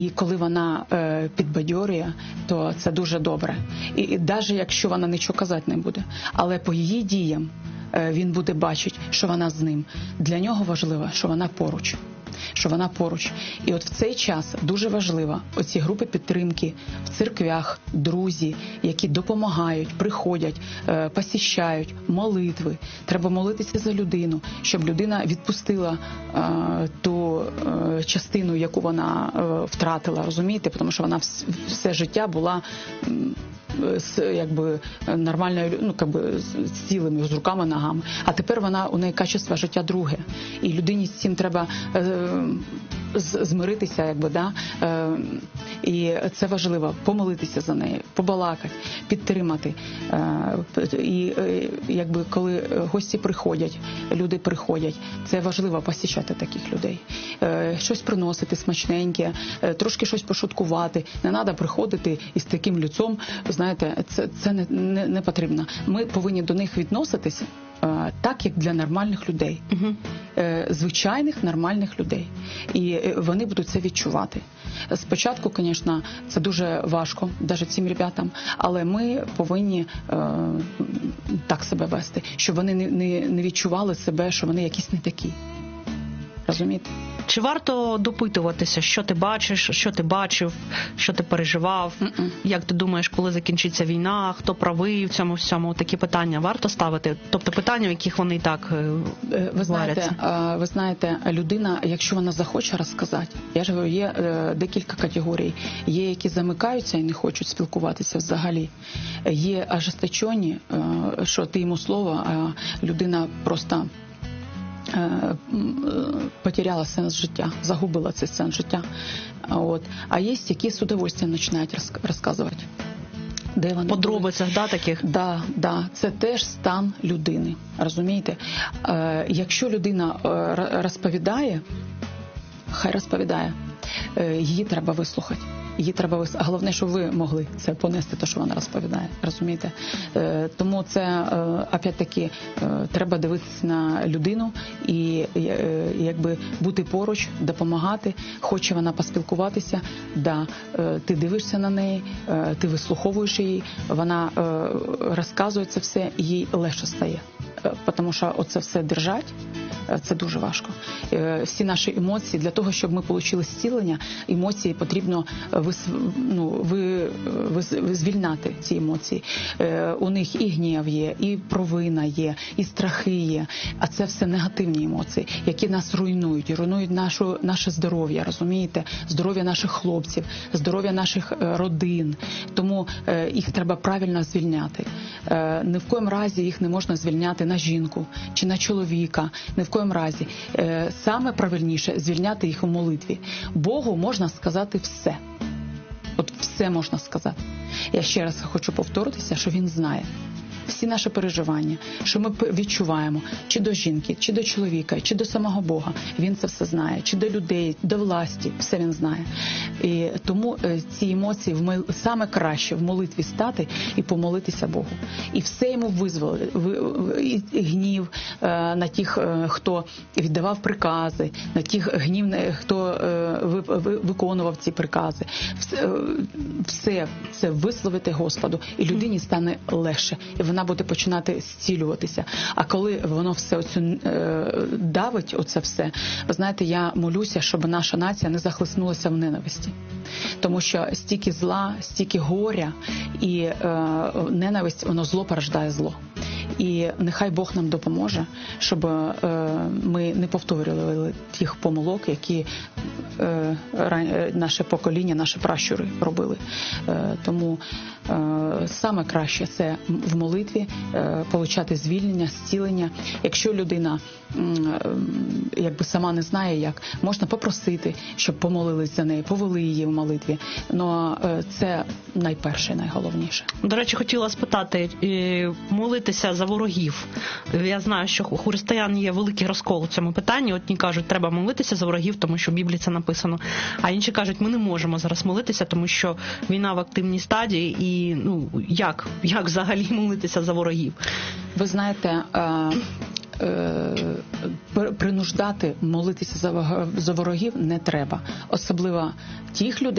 І коли вона підбадьорює, то це дуже добре. І навіть якщо вона нічого казати не буде, але по її діям він буде бачити, що вона з ним. Для нього важливо, що вона поруч. І от в цей час дуже важливо оці групи підтримки в церквях, друзі, які допомагають, приходять, посіщають, молитви. Треба молитися за людину, щоб людина відпустила ту частину, яку вона втратила, розумієте? Тому що вона все життя була якби нормальною, з цілими, з руками, ногами. А тепер у неї качество життя друге. І людині з цим треба змиритися, і це важливо, помолитися за неї, побалакати, підтримати. І коли гості приходять, люди приходять, це важливо посіщати таких людей. Щось приносити смачненьке, трошки щось пошуткувати. Не треба приходити із таким лицом, знаєте, це не потрібно. Ми повинні до них відноситися так, як для нормальних людей. Звичайних нормальних людей. І вони будуть це відчувати. Спочатку, звісно, це дуже важко, навіть цим ребятам, але ми повинні так себе вести, щоб вони не відчували себе, що вони якісь не такі. Розумієте? Чи варто допитуватися, що ти бачиш, що ти бачив, що ти переживав? Як ти думаєш, коли закінчиться війна, хто правий в цьому всьому? Такі питання варто ставити? Тобто питання, в яких вони і так варяться? Ви знаєте, людина, якщо вона захоче розказати, я ж говорю, є декілька категорій. Є, які замикаються і не хочуть спілкуватися взагалі. Є ожесточені, що ти йому слово, а людина просто потеряла сенс життя, загубила цей сенс життя. А є, які з удовольствием починають розказувати. Подробицях, таких? Да. Це теж стан людини, розумієте? Якщо людина розповідає, хай розповідає, її треба вислухати. Головне, щоб ви могли це понести, те, що вона розповідає, розумієте? Тому це, опять-таки, треба дивитися на людину і бути поруч, допомагати. Хоче вона поспілкуватися, ти дивишся на неї, ти вислуховуєш її, вона розказує це все, і їй легше стає. Тому що оце все держать, це дуже важко. Всі наші емоції, для того, щоб ми отримали зцілення, емоції потрібно звільняти ці емоції. У них і гнів є, і провина є, і страхи є. А це все негативні емоції, які нас руйнують наше здоров'я, розумієте? Здоров'я наших хлопців, здоров'я наших родин. Тому їх треба правильно звільняти. Ні в коєму разі їх не можна звільняти на жінку чи на чоловіка. Ні в коєму разі. Саме правильніше звільняти їх у молитві. Богу можна сказати все. От все можна сказати. Я ще раз хочу повторитися, що він знає всі наші переживання, що ми відчуваємо, чи до жінки, чи до чоловіка, чи до самого Бога. Він це все знає, чи до людей, до власті, все він знає. І тому ці емоції саме краще в молитві стати і помолитися Богу. І все йому визволити, і гнів на тих, хто віддавав прикази, на тих гнів, хто виконував ці прикази. Все це висловити Господу, і людині стане легше. І вона буде починати зцілюватися. А коли воно все давить, оце все, ви знаєте, я молюся, щоб наша нація не захлиснулася в ненависті. Тому що стільки зла, стільки горя і ненависть, воно зло порождає зло. І нехай Бог нам допоможе, щоб ми не повторювали тих помилок, які наше покоління, наші пращури робили. Тому саме краще це в молитві отримати звільнення, зцілення. Якщо людина сама не знає як, можна попросити, щоб помолились за неї, повели її в молитві. Но це найперше, найголовніше. До речі, хотіла спитати, молитися за ворогів. Я знаю, що у християн є великий розкол у цьому питанні. Одні кажуть, треба молитися за ворогів, тому що в Біблії це написано. А інші кажуть, ми не можемо зараз молитися, тому що війна в активній стадії. І як взагалі молитися за ворогів? Ви знаєте, принуждати молитися за ворогів не треба. Особливо тих людей,